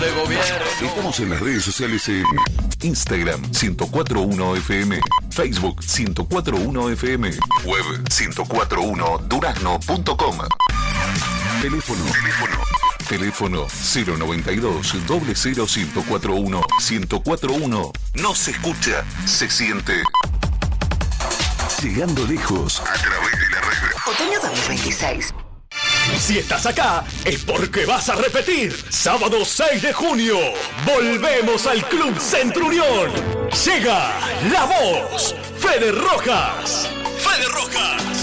de gobierno. Estamos en las redes sociales en Instagram 1041 FM, Facebook 1041 FM, web 1041durazno.com. Teléfono 092 00 1041 1041. No se escucha, se siente. Llegando lejos a través de la red. Otoño 2026. Si estás acá, es porque vas a repetir. Sábado 6 de junio, volvemos al Club Centro Unión. Llega La Voz, Fede Rojas.